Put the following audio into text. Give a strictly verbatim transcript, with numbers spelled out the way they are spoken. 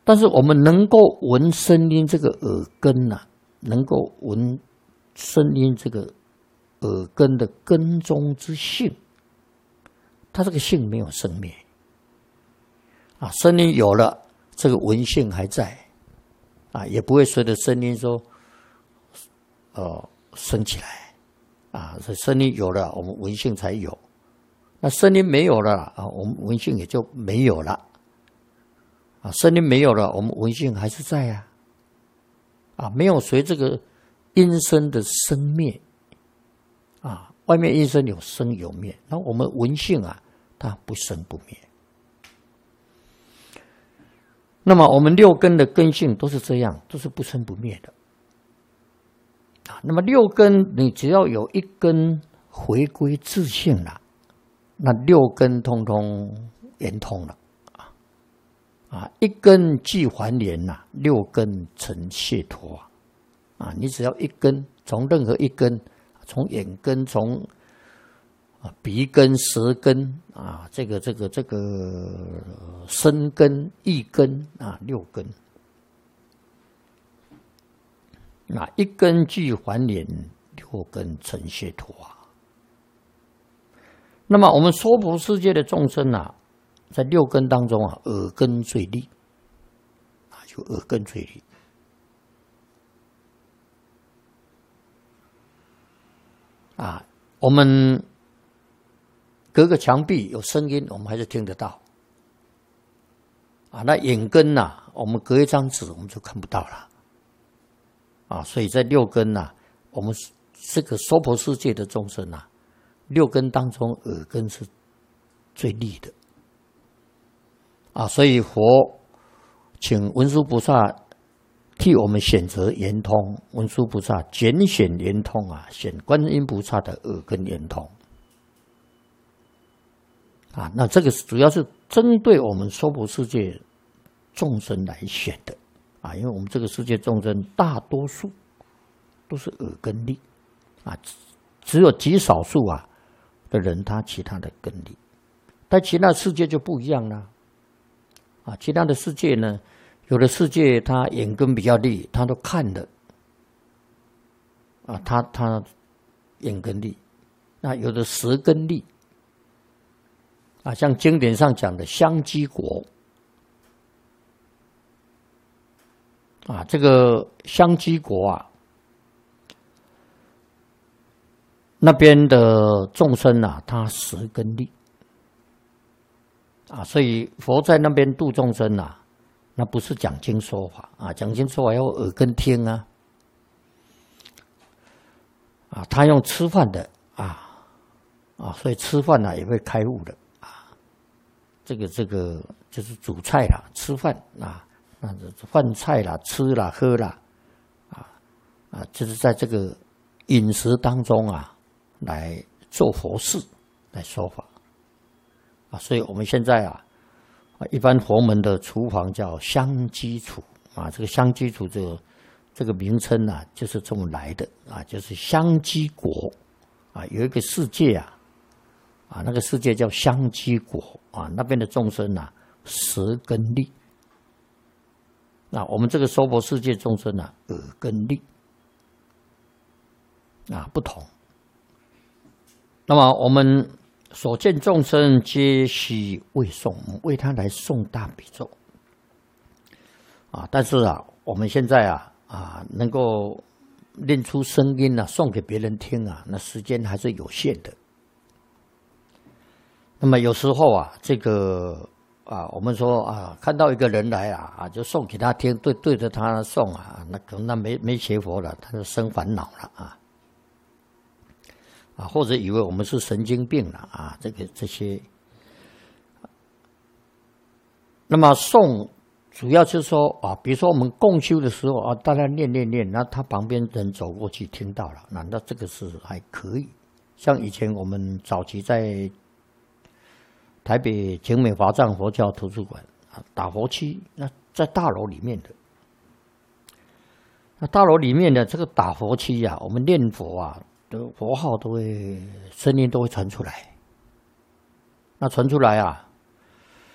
但是我们能够闻声音这个耳根呐、啊，能够闻声音这个耳根的根中之性，它这个性没有生灭啊，声音有了，这个闻性还在啊，也不会随着声音说，呃，升起来啊，这声音有了，我们闻性才有。那声音没有了啊，我们闻性也就没有了啊。声音没有了，我们闻性还是在啊，啊，没有随这个音声的生灭啊。外面音声有生有灭，那我们闻性啊，它不生不灭。那么我们六根的根性都是这样，都是不生不灭的啊。那么六根，你只要有一根回归自性了。那六根通通圆通了啊！啊，一根即还原呐，六根成解脱啊！啊，你只要一根，从任何一根，从眼根，从啊鼻根、舌根啊，这个、这个、这个身根、意根啊，六根，那一根即还原，六根成解脱啊！那么我们娑婆世界的众生啊，在六根当中啊，耳根最利啊，就耳根最利啊。我们隔个墙壁有声音，我们还是听得到啊。那眼根呐、啊，我们隔一张纸，我们就看不到了啊。所以在六根呐、啊，我们这个娑婆世界的众生啊。六根当中，耳根是最利的啊，所以佛请文殊菩萨替我们选择圆通，文殊菩萨拣选圆通啊，选观音菩萨的耳根圆通啊，那这个主要是针对我们娑婆世界众生来选的啊，因为我们这个世界众生大多数都是耳根利啊，只有极少数啊。的人，他其他的根利，但其他世界就不一样了啊！其他的世界呢，有的世界他眼根比较利，他都看了啊，他他眼根利，那有的舌根利啊，像经典上讲的香积国啊，这个香积国啊。那边的众生啊，他舌根利啊，所以佛在那边度众生啊，那不是讲经说法啊，讲经说法要耳根听啊，啊，他用吃饭的啊啊，所以吃饭呢、啊、也会开悟的啊，这个这个就是煮菜啦，吃饭啊，那饭菜啦，吃啦，喝啦，啊啊，就是在这个饮食当中啊。来做佛事，来说法啊，所以我们现在啊，一般佛门的厨房叫香积厨啊，这个香积厨这个这个名称啊，就是这么来的啊，就是香积国啊，有一个世界啊，啊，那个世界叫香积国啊，那边的众生啊，舌根利，那我们这个娑婆世界众生啊，耳根利啊，不同。那么我们所见众生皆悉为诵，为他来诵大比咒啊！但是啊，我们现在啊啊能够练出声音啊，诵给别人听啊，那时间还是有限的。那么有时候啊，这个啊，我们说啊，看到一个人来啊啊，就诵给他听，对对着他诵啊，那可能那没没学佛了，他就生烦恼了啊。啊，或者以为我们是神经病了啊，这个这些。那么诵主要就是说啊，比如说我们共修的时候啊，大家念念念，那他旁边人走过去听到了，那那这个是还可以。像以前我们早期在台北景美华藏佛教图书馆啊打佛七，那在大楼里面的。那大楼里面的这个打佛七啊，我们念佛啊。的佛号都会声音都会传出来，那传出来啊，